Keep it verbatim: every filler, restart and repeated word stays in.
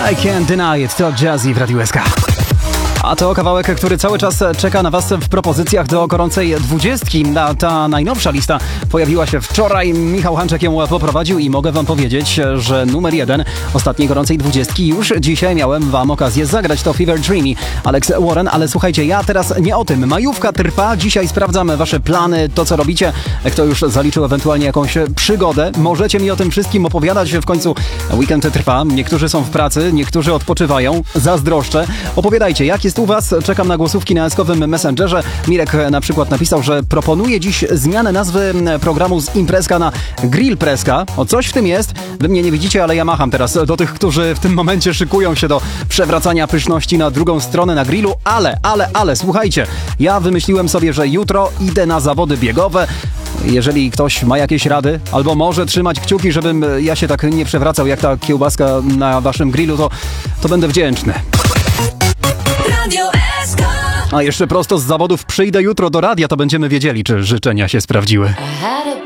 I can't deny it, to Jazzy w Radiu S K. A to kawałek, który cały czas czeka na was w propozycjach do gorącej dwudziestki. Ta najnowsza lista pojawiła się wczoraj. Michał Hanczek ją poprowadził i mogę wam powiedzieć, że numer jeden ostatniej gorącej dwudziestki już dzisiaj miałem wam okazję zagrać. To Fever Dreamy, Alex Warren. Ale słuchajcie, ja teraz nie o tym. Majówka trwa. Dzisiaj sprawdzam wasze plany, to co robicie. Kto już zaliczył ewentualnie jakąś przygodę. Możecie mi o tym wszystkim opowiadać. W końcu weekend trwa. Niektórzy są w pracy, niektórzy odpoczywają. Zazdroszczę. Opowiadajcie, jak jest u was? Czekam na głosówki na eskowym Messengerze. Mirek na przykład napisał, że proponuje dziś zmianę nazwy programu z imprezka na grill preska. O, coś w tym jest. Wy mnie nie widzicie, ale ja macham teraz do tych, którzy w tym momencie szykują się do przewracania pyszności na drugą stronę na grillu. Ale, ale, ale, słuchajcie, ja wymyśliłem sobie, że jutro idę na zawody biegowe. Jeżeli ktoś ma jakieś rady, albo może trzymać kciuki, żebym ja się tak nie przewracał jak ta kiełbaska na waszym grillu, to, to będę wdzięczny. A jeszcze prosto z zawodów przyjdę jutro do radia, to będziemy wiedzieli, czy życzenia się sprawdziły.